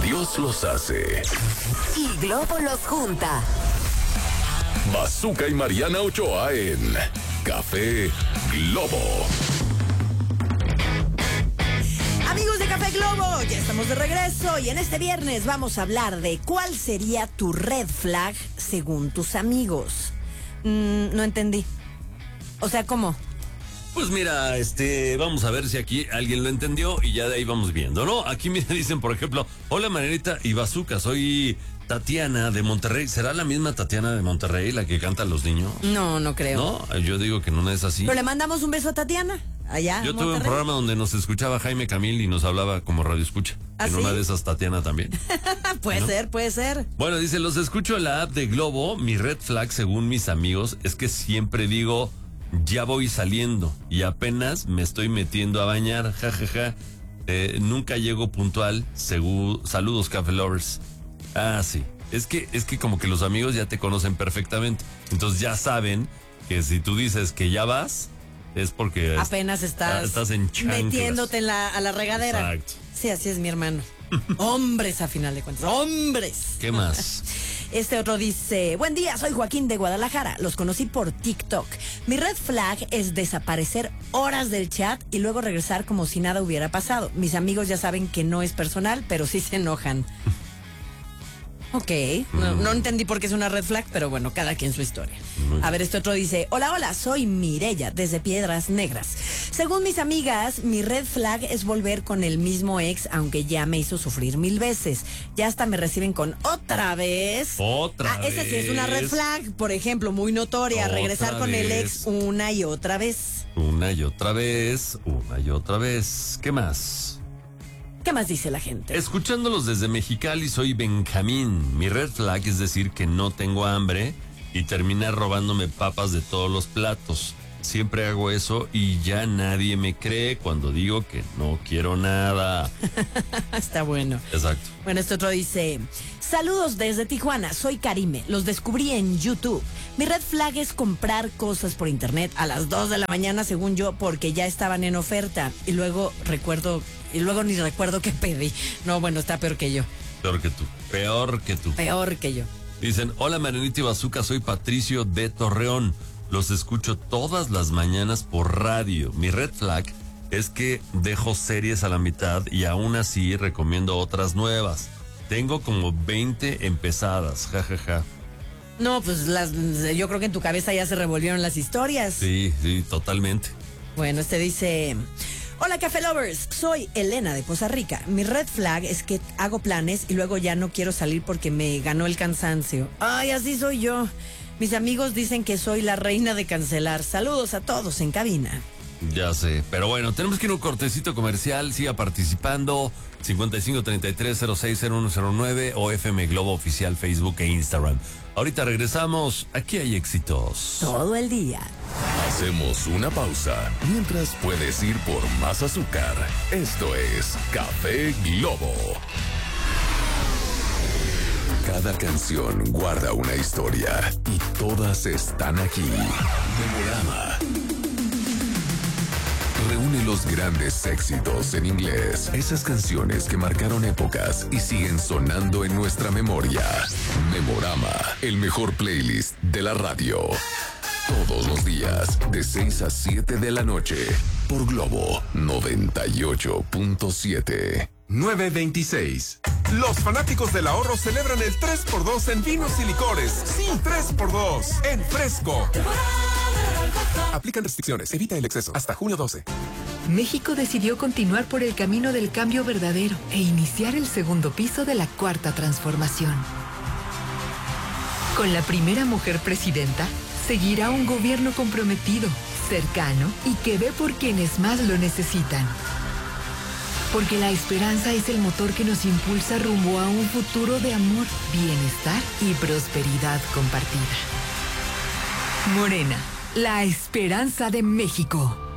Dios los hace y Globo los junta. Bazooka y Mariana Ochoa en Café Globo. Amigos de Café Globo, ya estamos de regreso y en este viernes vamos a hablar de cuál sería tu red flag según tus amigos. No entendí. O sea, ¿cómo? Pues mira, vamos a ver si aquí alguien lo entendió y ya de ahí vamos viendo, ¿no? Aquí me dicen, por ejemplo, hola Marianita y Bazooka, soy Tatiana de Monterrey. ¿Será la misma Tatiana de Monterrey la que canta a los niños? No creo. No, yo digo que no es así. Pero le mandamos un beso a Tatiana, allá. Yo en tuve un Monterrey. programa donde nos escuchaba Jaime Camil y nos hablaba como radio escucha. ¿Ah, en sí? una de esas Tatiana también. Puede ser. Bueno, dice, los escucho en la app de Globo. Mi red flag, según mis amigos, es que siempre digo, ya voy saliendo y apenas me estoy metiendo a bañar, jajaja. Nunca llego puntual. Saludos, Café Lovers. Ah, sí. Es que como que los amigos ya te conocen perfectamente. Entonces ya saben que si tú dices que ya vas, es porque apenas estás en chanclas. Metiéndote a la regadera. Exacto. Sí, así es mi hermano. Hombres, a final de cuentas. ¡Hombres! ¿Qué más? Este otro dice, buen día, soy Joaquín de Guadalajara, los conocí por TikTok. Mi red flag es desaparecer horas del chat y luego regresar como si nada hubiera pasado. Mis amigos ya saben que no es personal, pero sí se enojan. Ok, no entendí por qué es una red flag, pero bueno, cada quien su historia. A ver, este otro dice, hola, soy Mireya, desde Piedras Negras. Según mis amigas, mi red flag es volver con el mismo ex, aunque ya me hizo sufrir 1000 veces. Ya hasta me reciben con otra vez. Otra vez. Esa sí es una red flag, por ejemplo, muy notoria, regresar con el ex una y otra vez. Una y otra vez. ¿Qué más? ¿Qué más dice la gente? Escuchándolos desde Mexicali, soy Benjamín. Mi red flag es decir que no tengo hambre y terminar robándome papas de todos los platos. Siempre hago eso y ya nadie me cree cuando digo que no quiero nada. Está bueno. Exacto. Bueno, este otro dice, saludos desde Tijuana, soy Karime, los descubrí en YouTube. Mi red flag es comprar cosas por internet a las 2 de la mañana, según yo, porque ya estaban en oferta. Y luego ni recuerdo qué pedí. No, bueno, está peor que yo. Peor que tú. Dicen, hola Marianita y Bazooka, soy Patricio de Torreón. Los escucho todas las mañanas por radio. Mi red flag es que dejo series a la mitad y aún así recomiendo otras nuevas. Tengo como 20 empezadas, jajaja. No, pues yo creo que en tu cabeza ya se revolvieron las historias. Sí, totalmente. Bueno, este dice, hola Café Lovers, soy Elena de Poza Rica. Mi red flag es que hago planes y luego ya no quiero salir porque me ganó el cansancio. Ay, así soy yo. Mis amigos dicen que soy la reina de cancelar. Saludos a todos en cabina. Ya sé, pero bueno, tenemos que ir a un cortecito comercial. Siga participando. 5533-060109 o FM Globo Oficial Facebook e Instagram. Ahorita regresamos. Aquí hay éxitos. Todo el día. Hacemos una pausa mientras puedes ir por más azúcar. Esto es Café Globo. Cada canción guarda una historia y todas están aquí. Memorama. Reúne los grandes éxitos en inglés. Esas canciones que marcaron épocas y siguen sonando en nuestra memoria. Memorama, el mejor playlist de la radio. Todos los días, de 6 a 7 de la noche, por Globo 98.7. 926. Los fanáticos del ahorro celebran el 3x2 en vinos y licores. Sí, 3x2 en Fresco. Aplican restricciones. Evita el exceso. Hasta junio 12. México decidió continuar por el camino del cambio verdadero e iniciar el segundo piso de la cuarta transformación. Con la primera mujer presidenta, seguirá un gobierno comprometido, cercano y que ve por quienes más lo necesitan. Porque la esperanza es el motor que nos impulsa rumbo a un futuro de amor, bienestar y prosperidad compartida. Morena, la esperanza de México.